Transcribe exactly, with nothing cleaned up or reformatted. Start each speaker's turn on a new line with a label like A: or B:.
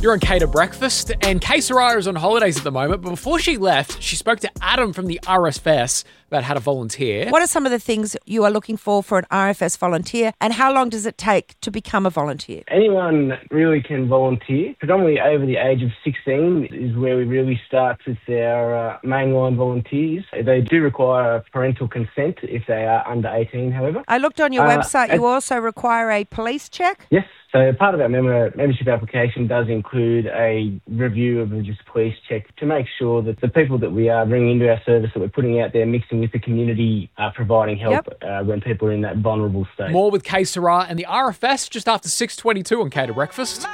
A: You're on Cater Breakfast, and Kay Saraya is on holidays at the moment, but before she left, she spoke to Adam from the R S S about how to volunteer.
B: What are some of the things you are looking for for an R F S volunteer, and how long does it take to become a volunteer?
C: Anyone really can volunteer. Predominantly over the age of sixteen is where we really start with our uh, mainline volunteers. They do require parental consent if they are under eighteen, however.
B: I looked on your
C: Uh,
B: website, you also require a police check?
C: Yes. So part of our member membership application does include a review of the just police check to make sure that the people that we are bringing into our service, that we're putting out there, mixing with the community, are providing help
B: Yep.
C: uh, when people are in that vulnerable state.
A: More with Kay Saraya and the R F S just after six twenty-two on Cater Breakfast.